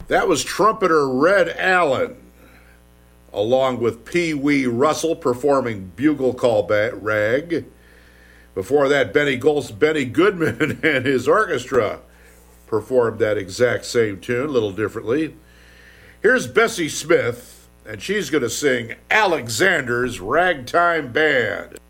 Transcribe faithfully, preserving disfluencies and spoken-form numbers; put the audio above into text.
That was trumpeter Red Allen, along with Pee Wee Russell performing Bugle Call Rag. Before that, Benny Golds, Benny Goodman and his orchestra performed that exact same tune, a little differently. Here's Bessie Smith, and she's going to sing Alexander's Ragtime Band.